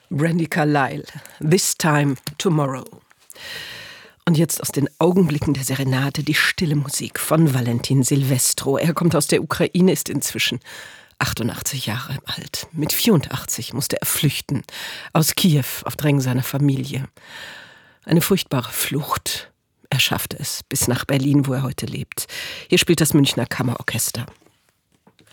Brandi Carlile, This Time Tomorrow. Und jetzt aus den Augenblicken der Serenade die stille Musik von Valentin Silvestro. Er kommt aus der Ukraine, ist inzwischen 88 Jahre alt. Mit 84 musste er flüchten aus Kiew auf Drängen seiner Familie. Eine furchtbare Flucht. Er schaffte es bis nach Berlin, wo er heute lebt. Hier spielt das Münchner Kammerorchester.